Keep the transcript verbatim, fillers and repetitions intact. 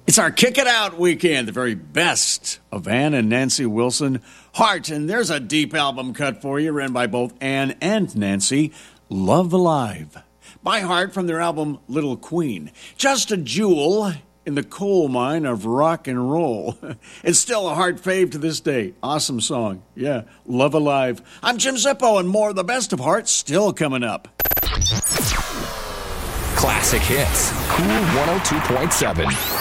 It's our Kick It Out weekend, the very best of Ann and Nancy Wilson. Heart, and there's a deep album cut for you, written by both Ann and Nancy. Love Alive. By Heart from their album Little Queen. Just a jewel in the coal mine of rock and roll. It's still a Heart fave to this day. Awesome song. Yeah, Love Alive. I'm Jim Zippo, and more of the best of Heart still coming up. Classic hits. Cool one oh two point seven.